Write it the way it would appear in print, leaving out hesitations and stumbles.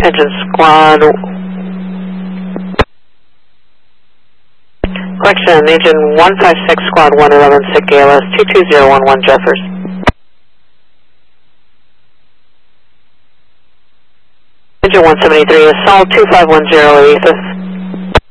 Attention squad. Correction, Agent 156 Squad 111, SIC ALS 22011 Jeffers. Agent 173, Assault 2510 85th.